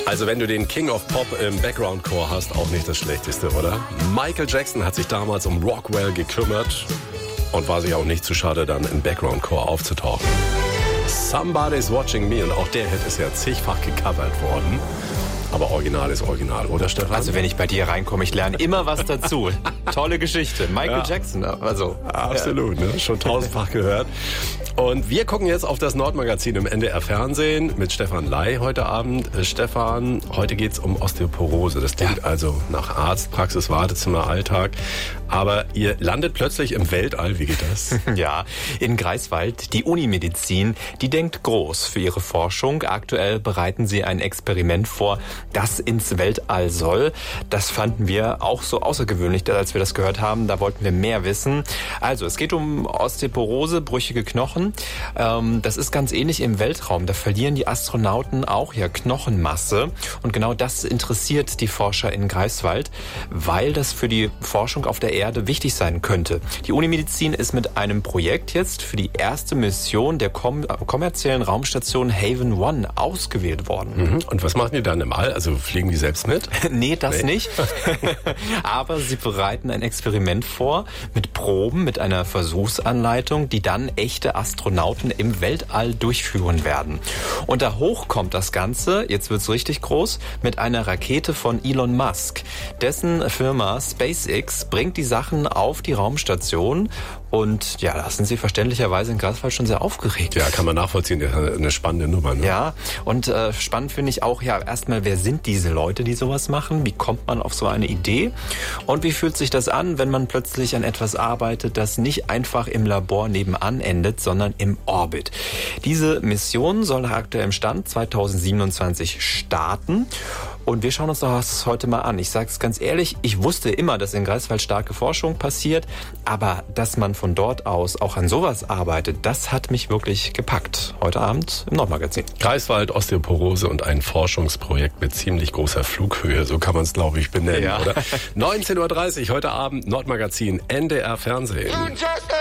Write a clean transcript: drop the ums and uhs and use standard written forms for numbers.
Also wenn du den King of Pop im Background-Chor hast, auch nicht das Schlechteste, oder? Michael Jackson hat sich damals um Rockwell gekümmert und war sich auch nicht zu schade, dann im Background-Chor aufzutauchen. Somebody's Watching Me, und auch der Hit ist ja zigfach gecovert worden. Aber Original ist Original, oder Stefan? Also wenn ich bei dir reinkomme, ich lerne immer was dazu. Tolle Geschichte. Michael Jackson, also. Absolut, ne? Schon tausendfach gehört. Und wir gucken jetzt auf das Nordmagazin im NDR Fernsehen mit Stefan Ley heute Abend. Stefan, heute geht's um Osteoporose. Das klingt also nach Arztpraxis, Wartezimmer, Alltag. Aber ihr landet plötzlich im Weltall. Wie geht das? Ja, in Greifswald. Die Unimedizin, die denkt groß für ihre Forschung. Aktuell bereiten sie ein Experiment vor, das ins Weltall soll. Das fanden wir auch so außergewöhnlich, als wir das gehört haben. Da wollten wir mehr wissen. Also, es geht um Osteoporose, brüchige Knochen. Das ist ganz ähnlich im Weltraum. Da verlieren die Astronauten auch ja Knochenmasse. Und genau das interessiert die Forscher in Greifswald, weil das für die Forschung auf der Erde wichtig sein könnte. Die Unimedizin ist mit einem Projekt jetzt für die erste Mission der kommerziellen Raumstation Haven 1 ausgewählt worden. Und was machen die dann im All? Also fliegen die selbst mit? Nee, das nicht. Aber sie bereiten ein Experiment vor mit Proben, mit einer Versuchsanleitung, die dann echte Astronauten im Weltall durchführen werden. Und da hoch kommt das Ganze, jetzt wird's richtig groß, mit einer Rakete von Elon Musk. Dessen Firma SpaceX bringt die Sachen auf die Raumstation. Und ja, da sind sie verständlicherweise in Greifswald schon sehr aufgeregt. Ja, kann man nachvollziehen. Das ist eine spannende Nummer. Ne? Ja, und spannend finde ich auch, ja, erstmal, wer sind diese Leute, die sowas machen? Wie kommt man auf so eine Idee? Und wie fühlt sich das an, wenn man plötzlich an etwas arbeitet, das nicht einfach im Labor nebenan endet, sondern im Orbit? Diese Mission soll nach aktuellem Stand 2027 starten. Und wir schauen uns das heute mal an. Ich sage es ganz ehrlich, ich wusste immer, dass in Greifswald starke Forschung passiert, aber dass man von dort aus auch an sowas arbeitet, das hat mich wirklich gepackt. Heute Abend im Nordmagazin. Greifswald, Osteoporose und ein Forschungsprojekt mit ziemlich großer Flughöhe, so kann man es, glaube ich, benennen, oder? 19:30 Uhr heute Abend, Nordmagazin, NDR Fernsehen.